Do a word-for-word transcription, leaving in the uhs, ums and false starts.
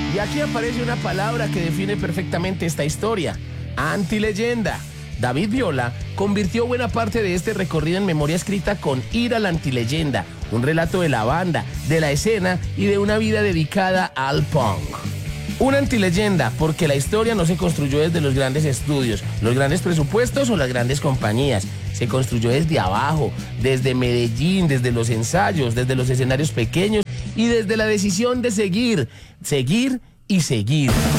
Y aquí aparece una palabra que define perfectamente esta historia: antileyenda. David Viola convirtió buena parte de este recorrido en memoria escrita con Ir a la Antileyenda, un relato de la banda, de la escena y de una vida dedicada al punk. Una antileyenda porque la historia no se construyó desde los grandes estudios, los grandes presupuestos o las grandes compañías. Se construyó desde abajo, desde Medellín, desde los ensayos, desde los escenarios pequeños y desde la decisión de seguir, seguir y seguir.